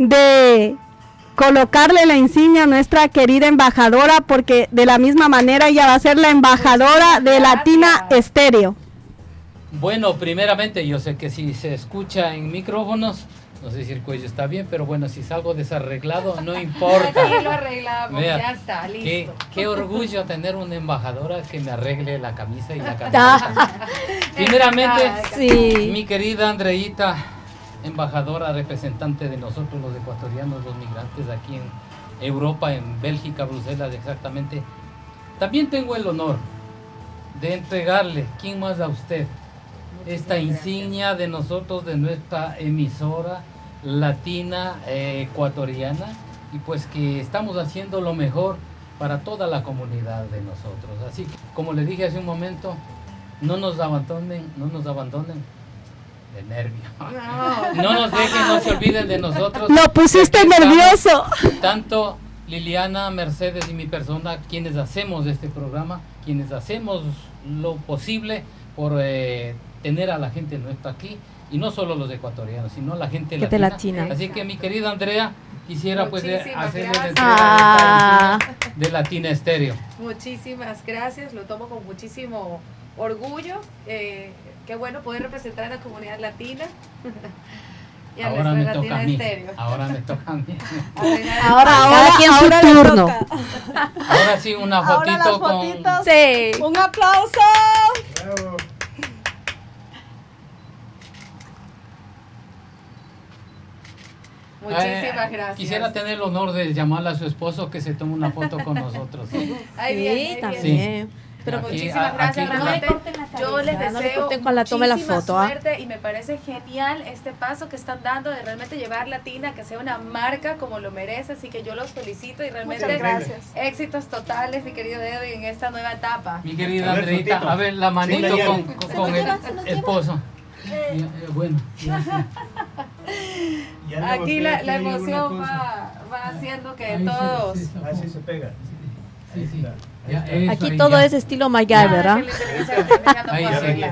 de colocarle la insignia a nuestra querida embajadora, porque de la misma manera ella va a ser la embajadora de Latina Estéreo. Bueno, primeramente, yo sé que si se escucha en micrófonos, no sé si el cuello está bien, pero bueno, si salgo desarreglado, no importa. Aquí lo arreglamos, Vea, ya está, listo. Qué orgullo tener una embajadora que me arregle la camisa y la camisa. Primeramente, Sí. mi querida Andreita, embajadora, representante de nosotros los ecuatorianos, los migrantes aquí en Europa, en Bélgica, Bruselas exactamente. También tengo el honor de entregarle, ¿quién más a usted? Esta insignia de nosotros, de nuestra emisora latina ecuatoriana, y pues que estamos haciendo lo mejor para toda la comunidad de nosotros. Así que, como le dije hace un momento, no nos abandonen de nervio. No nos dejen, no se olviden de nosotros. Lo pusiste nervioso. Tanto Liliana, Mercedes y mi persona, quienes hacemos este programa, quienes hacemos lo posible por tener a la gente nuestra aquí, y no solo los ecuatorianos, sino la gente latina. Así que mi querida Andrea, quisiera pues hacerle la entrega de Latina Estéreo. Muchísimas gracias, lo tomo con muchísimo orgullo. Qué bueno poder representar a la comunidad latina. Y a Ahora me nuestra toca a Latina mí. Estéreo. Ahora me toca a mí. Ahora quien su turno. Ahora sí, una fotito con... Sí. ¡Un aplauso! Bravo. Muchísimas gracias. Quisiera tener el honor de llamarle a su esposo que se tome una foto con nosotros. ¿Sí? Ahí viene, también. Pero Aquí, muchísimas gracias, aquí, realmente yo les deseo muchísima suerte y me parece genial este paso que están dando de realmente llevar Latina, que sea una marca como lo merece, así que yo los felicito y realmente éxitos totales, mi querido Edwin, en esta nueva etapa. Mi querida Andreita, a ver la manito con el esposo. Bueno, aquí la emoción va haciendo que todos... Así se pega. Sí. Aquí todo es estilo MacGyver, ¿verdad? Ahí sí.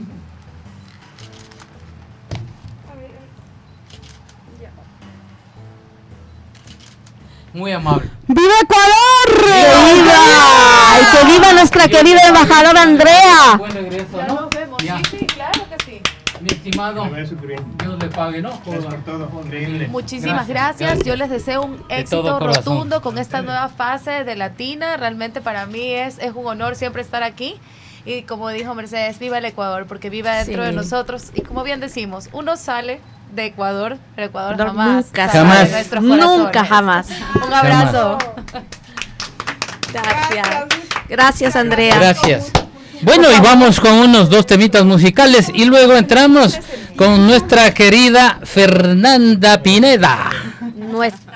Muy amable. ¡Viva Ecuador! ¡Viva! ¡Y que viva nuestra querida embajadora Andrea! Buen regreso, Ya ¿no? nos vemos, sí, claro que sí. Mi estimado, Dios le pague, ¿no? Por todo, increíble. Muchísimas gracias. Yo les deseo un éxito rotundo con esta nueva fase de Latina. Realmente para mí es un honor siempre estar aquí. Y como dijo Mercedes, viva el Ecuador, porque viva dentro de nosotros. Y como bien decimos, uno sale de Ecuador, pero Ecuador jamás. Nunca jamás. Un abrazo. Gracias, Andrea. Gracias. Bueno, y vamos con unos 2 temitas musicales y luego entramos con nuestra querida Fernanda Pineda. Nuestra